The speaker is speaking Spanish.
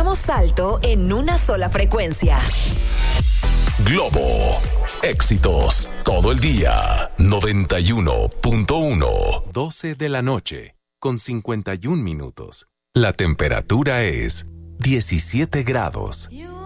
Damos salto en una sola frecuencia. Globo. Éxitos todo el día. 91.1. 12 de la noche, con 51 minutos. La temperatura es 17 grados. You